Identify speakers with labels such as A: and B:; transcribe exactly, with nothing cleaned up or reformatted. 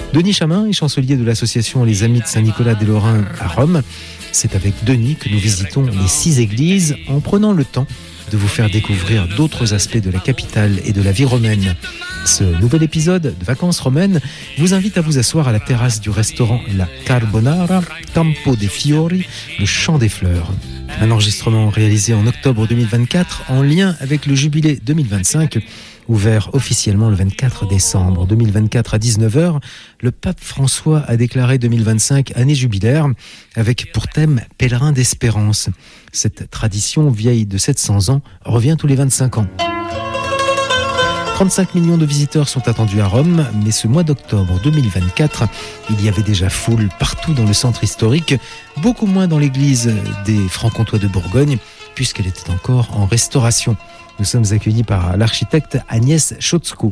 A: Denis Chamin est chancelier de l'association Les Amis de Saint-Nicolas des Lorrains à Rome. C'est avec Denis que nous visitons les six églises en prenant le temps de vous faire découvrir d'autres aspects de la capitale et de la vie romaine. Ce nouvel épisode de Vacances romaines vous invite à vous asseoir à la terrasse du restaurant La Carbonara, Campo dei Fiori, le Champ des Fleurs. Un enregistrement réalisé en octobre deux mille vingt-quatre en lien avec le jubilé deux mille vingt-cinq, ouvert officiellement le vingt-quatre décembre deux mille vingt-quatre à dix-neuf heures. Le pape François a déclaré deux mille vingt-cinq année jubilaire avec pour thème Pèlerin d'espérance. Cette tradition vieille de sept cents ans revient tous les vingt-cinq ans. trente-cinq millions de visiteurs sont attendus à Rome, mais ce mois d'octobre deux mille vingt-quatre, il y avait déjà foule partout dans le centre historique, beaucoup moins dans l'église des Francs-Comtois de Bourgogne, puisqu'elle était encore en restauration. Nous sommes accueillis par l'architecte Agnès Chotzko.